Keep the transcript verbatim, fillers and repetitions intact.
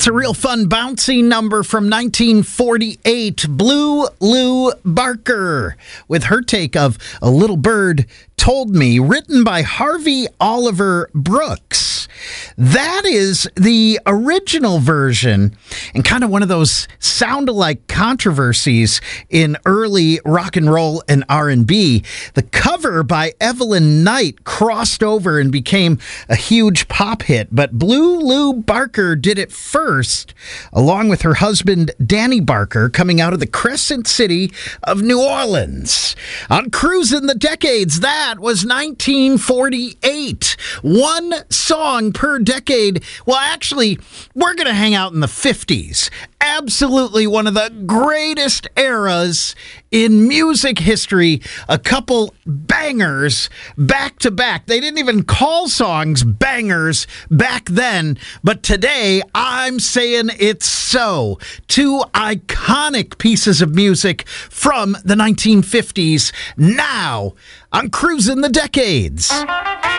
It's a real fun, bouncy number from nineteen forty-eight. Blue Lou Barker with her take of A Little Bird Told Me, written by Harvey Oliver Brooks. That is the original version, and kind of one of those sound-alike controversies in early rock and roll and R and B. The cover by Evelyn Knight crossed over and became a huge pop hit, but Blue Lou Barker did it first, along with her husband Danny Barker, coming out of the Crescent City of New Orleans. On Cruising the Decades, that was nineteen forty-eight. One song per decade. Well, actually, we're going to hang out in the fifties. Absolutely one of the greatest eras in music history. A couple bangers back to back. They didn't even call songs bangers back then, but today I'm saying it's so. Two iconic pieces of music from the nineteen fifties. Now, I'm Cruising the Decades.